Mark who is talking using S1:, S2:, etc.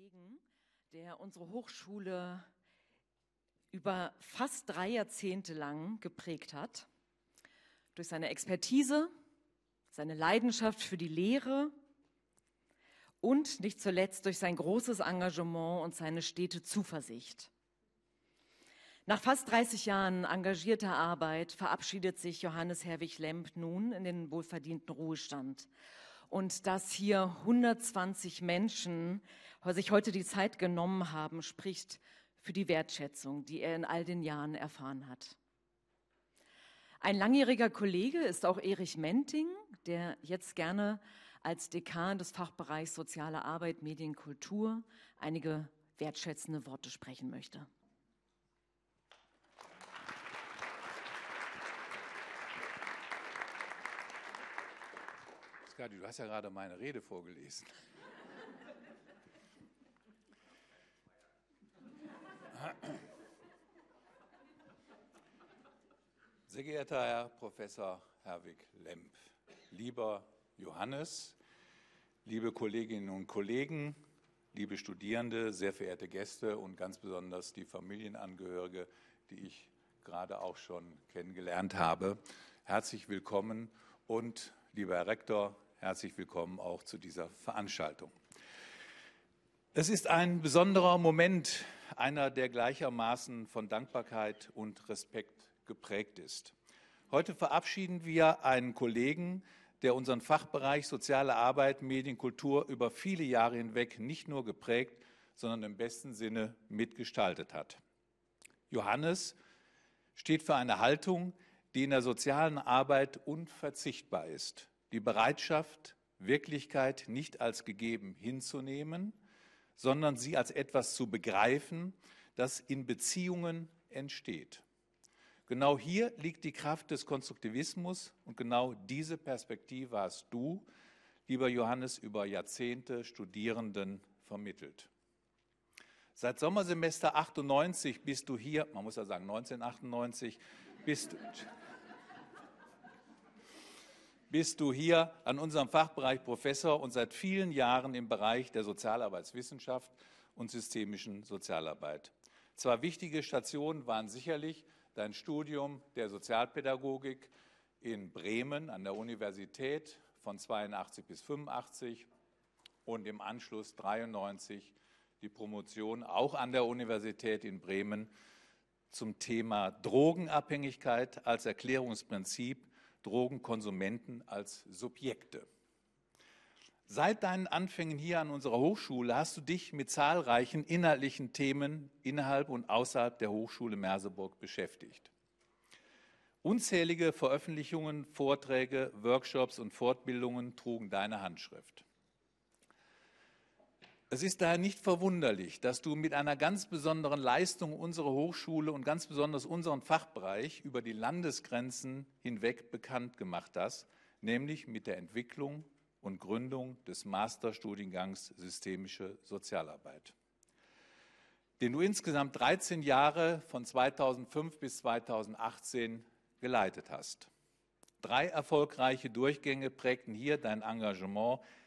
S1: Kollegen, der unsere Hochschule über fast 3 Jahrzehnte lang geprägt hat. Durch seine Expertise, seine Leidenschaft für die Lehre und nicht zuletzt durch sein großes Engagement und seine stete Zuversicht. Nach fast 30 Jahren engagierter Arbeit verabschiedet sich Johannes Herwig Lemp nun in den wohlverdienten Ruhestand. Und dass hier 120 Menschen sich heute die Zeit genommen haben, spricht für die Wertschätzung, die er in all den Jahren erfahren hat. Ein langjähriger Kollege ist auch Erich Menting, der jetzt gerne als Dekan des Fachbereichs Soziale Arbeit, Medien, Kultur einige wertschätzende Worte sprechen möchte.
S2: Skadi, du hast ja gerade meine Rede vorgelesen. Sehr geehrter Herr Professor Herwig Lemp, lieber Johannes, liebe Kolleginnen und Kollegen, liebe Studierende, sehr verehrte Gäste und ganz besonders die Familienangehörige, die ich gerade auch schon kennengelernt habe, herzlich willkommen und lieber Herr Rektor, herzlich willkommen auch zu dieser Veranstaltung. Es ist ein besonderer Moment, einer, der gleichermaßen von Dankbarkeit und Respekt geprägt ist. Heute verabschieden wir einen Kollegen, der unseren Fachbereich Soziale Arbeit, Medien, Kultur über viele Jahre hinweg nicht nur geprägt, sondern im besten Sinne mitgestaltet hat. Johannes steht für eine Haltung, die in der sozialen Arbeit unverzichtbar ist. Die Bereitschaft, Wirklichkeit nicht als gegeben hinzunehmen, sondern sie als etwas zu begreifen, das in Beziehungen entsteht. Genau hier liegt die Kraft des Konstruktivismus und genau diese Perspektive hast du, lieber Johannes, über Jahrzehnte Studierenden vermittelt. Seit Sommersemester 98 bist du hier, man muss ja sagen 1998, bist du hier an unserem Fachbereich Professor und seit vielen Jahren im Bereich der Sozialarbeitswissenschaft und systemischen Sozialarbeit. 2 wichtige Stationen waren sicherlich dein Studium der Sozialpädagogik in Bremen an der Universität von 82 bis 85 und im Anschluss 93 die Promotion auch an der Universität in Bremen zum Thema Drogenabhängigkeit als Erklärungsprinzip, Drogenkonsumenten als Subjekte. Seit deinen Anfängen hier an unserer Hochschule hast du dich mit zahlreichen inhaltlichen Themen innerhalb und außerhalb der Hochschule Merseburg beschäftigt. Unzählige Veröffentlichungen, Vorträge, Workshops und Fortbildungen trugen deine Handschrift. Es ist daher nicht verwunderlich, dass du mit einer ganz besonderen Leistung unsere Hochschule und ganz besonders unseren Fachbereich über die Landesgrenzen hinweg bekannt gemacht hast, nämlich mit der Entwicklung und Gründung des Masterstudiengangs Systemische Sozialarbeit, den du insgesamt 13 Jahre von 2005 bis 2018 geleitet hast. 3 erfolgreiche Durchgänge prägten hier dein Engagement